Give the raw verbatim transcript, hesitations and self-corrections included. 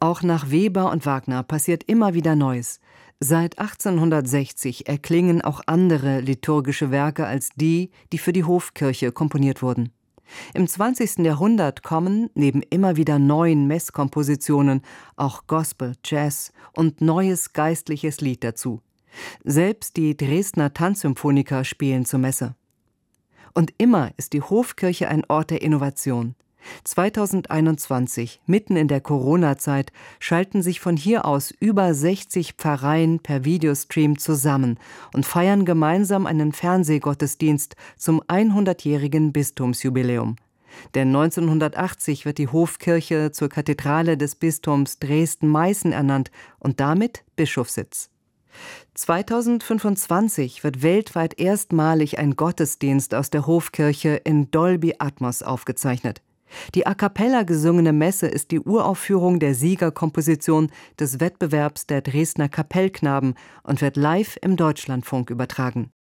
Auch nach Weber und Wagner passiert immer wieder Neues. Seit achtzehnhundertsechzig erklingen auch andere liturgische Werke als die, die für die Hofkirche komponiert wurden. Im zwanzigsten Jahrhundert kommen, neben immer wieder neuen Messkompositionen, auch Gospel, Jazz und neues geistliches Lied dazu. Selbst die Dresdner Tanzsymphoniker spielen zur Messe. Und immer ist die Hofkirche ein Ort der Innovation. zweitausendeinundzwanzig, mitten in der Corona-Zeit, schalten sich von hier aus über sechzig Pfarreien per Videostream zusammen und feiern gemeinsam einen Fernsehgottesdienst zum hundertjährigen Bistumsjubiläum. Denn neunzehnhundertachtzig wird die Hofkirche zur Kathedrale des Bistums Dresden-Meißen ernannt und damit Bischofssitz. zweitausendfünfundzwanzig wird weltweit erstmalig ein Gottesdienst aus der Hofkirche in Dolby Atmos aufgezeichnet. Die a cappella gesungene Messe ist die Uraufführung der Siegerkomposition des Wettbewerbs der Dresdner Kapellknaben und wird live im Deutschlandfunk übertragen.